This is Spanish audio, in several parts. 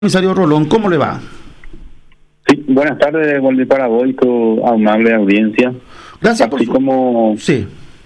Comisario Rolón, ¿cómo le va? Sí, buenas tardes, Waldir, para vos y tu amable audiencia. Gracias por Así su... como Sí.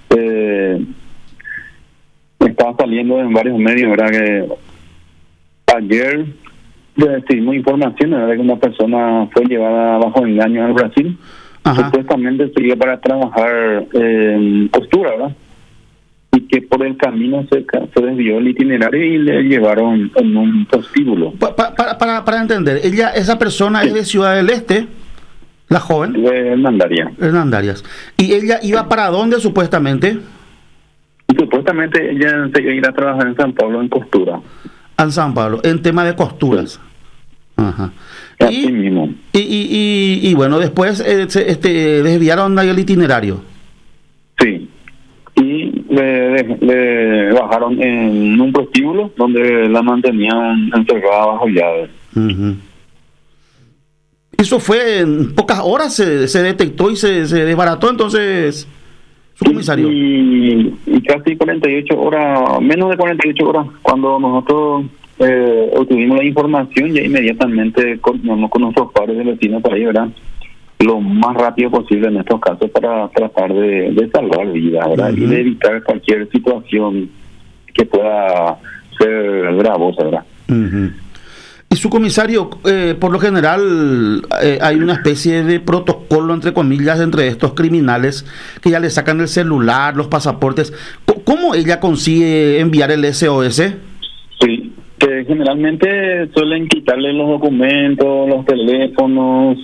estaba saliendo en varios medios, ¿verdad? Que ayer recibimos información, ¿verdad? De que una persona fue llevada bajo engaño al Brasil. Ajá. Supuestamente se iba para trabajar en costura, ¿verdad? Y que por el camino se desvió el itinerario y le llevaron en un prostíbulo. Para entender, esa persona Sí. es de Ciudad del Este, la joven, De Hernandarias. Hernandarias. ¿Y ella iba para dónde supuestamente? Y supuestamente ella se iba a ir a trabajar en San Pablo en costura. A San Pablo, en tema de costuras. Sí. Ajá. Así mismo. Y bueno, después desviaron ahí el itinerario. Sí. Y le bajaron en un prostíbulo donde la mantenían encerrada bajo llave. Ujú. Eso fue en pocas horas, se detectó y se desbarató entonces su comisario. Y casi 48 horas, menos de 48 horas, cuando nosotros obtuvimos la información, ya inmediatamente coordinamos con nuestros padres de vecinos para ir, ¿verdad? Lo más rápido posible en estos casos para tratar de salvar vidas, ¿verdad? Uh-huh. Y de evitar cualquier situación que pueda ser gravosa, ¿verdad? Uh-huh. Y su comisario, por lo general, hay una especie de protocolo, entre comillas, entre estos criminales que ya le sacan el celular, los pasaportes. ¿Cómo ella consigue enviar el SOS? Sí, que generalmente suelen quitarle los documentos, los teléfonos,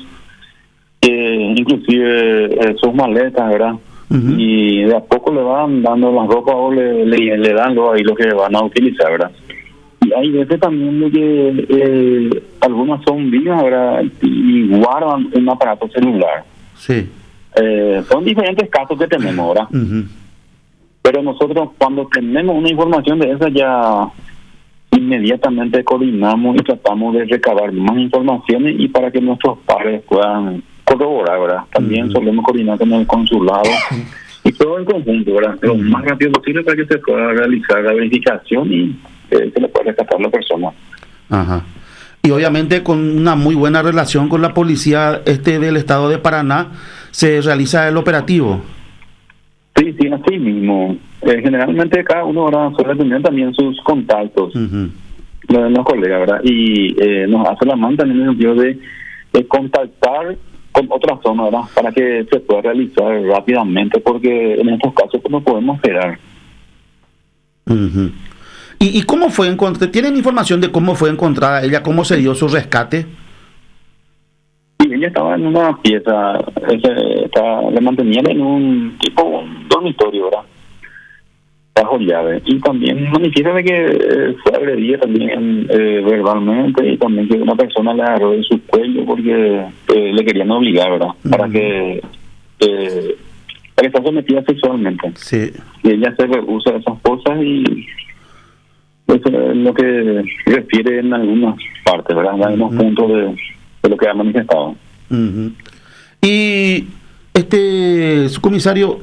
inclusive sus maletas, ¿verdad? Uh-huh. Y de a poco le van dando las ropas o le dan ahí lo que van a utilizar, ¿verdad? Y hay veces también de que algunas son vivas, ¿verdad? Y guardan un aparato celular. Sí. Son diferentes casos que tenemos, ¿verdad? Uh-huh. Pero nosotros cuando tenemos una información de esa ya inmediatamente coordinamos y tratamos de recabar más informaciones y para que nuestros padres puedan corroborar, ¿verdad? También uh-huh. solemos coordinar con el consulado y todo en conjunto, ¿verdad? Lo más rápido posible para que se pueda realizar la verificación y se le pueda rescatar a la persona. Ajá. Y obviamente con una muy buena relación con la policía del estado de Paraná se realiza el operativo. Sí, así mismo. Generalmente cada uno ahora suele tener también sus contactos, uh-huh. los colegas, ¿verdad? Y nos hace la mano también en el sentido de contactar con otras zonas, ¿verdad? Para que se pueda realizar rápidamente, porque en estos casos no podemos esperar. Uh-huh. ¿Y cómo fue encontrada? ¿Tienen información de cómo fue encontrada ella? ¿Cómo se dio su rescate? Sí, ella estaba en una pieza, le mantenían en un dormitorio, ¿verdad? Bajo llave. Y también manifiesta de que fue agredida también verbalmente y también que una persona le agarró de su cuello porque le querían obligar, ¿verdad? Uh-huh. Para que esté sometida sexualmente. Sí. Y ella se rehúsa esas cosas y eso es lo que refiere en algunas partes, ¿verdad? En algunos puntos de lo que ha manifestado. Uh-huh. Y su comisario,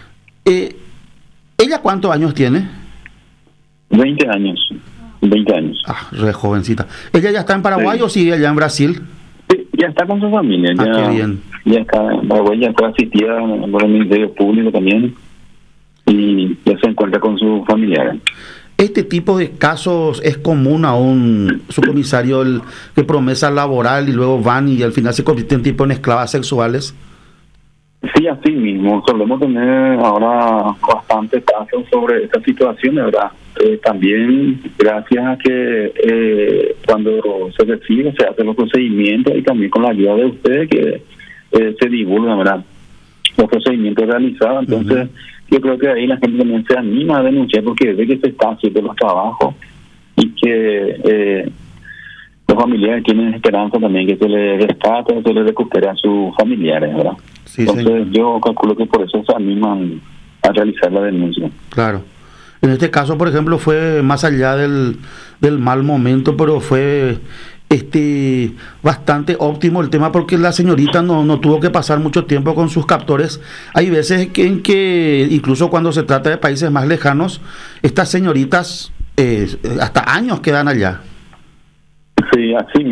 ¿ella cuántos años tiene? 20 años. 20 años. Ah, re jovencita. ¿Ella ya está en Paraguay o sigue allá en Brasil? Sí, ya está con su familia. Ah, qué bien. Ya está en Paraguay, ya fue asistida por el Ministerio Público también y ya se encuentra con sus familiares. ¿Este tipo de casos es común aún, su comisario, que promesa laboral y luego van y al final se convierten tipo en esclavas sexuales? Sí, así mismo. Solemos tener ahora bastantes casos sobre esta situación, ¿verdad? También gracias a que cuando se recibe, se hacen los procedimientos y también con la ayuda de ustedes que se divulgan, ¿verdad? Los procedimientos realizados. Entonces, uh-huh. Yo creo que ahí la gente también se anima a denunciar porque ve que se están haciendo los trabajos y que los familiares tienen esperanza también que se les rescate, se les recupere a sus familiares, ¿verdad? Sí, entonces, señor. Yo calculo que por eso se animan a realizar la denuncia. Claro. En este caso, por ejemplo, fue más allá del mal momento, pero fue bastante óptimo el tema porque la señorita no tuvo que pasar mucho tiempo con sus captores. Hay veces en que incluso cuando se trata de países más lejanos, estas señoritas hasta años quedan allá. Sí, así